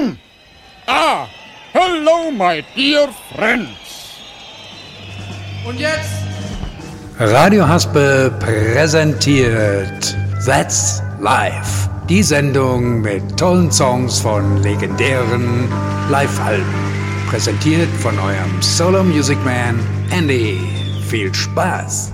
Hello, my dear friends. Und jetzt? Radio Haspe präsentiert That's Live. Die Sendung mit tollen Songs von legendären Live-Alben. Präsentiert von eurem Solo Music Man Andy. Viel Spaß!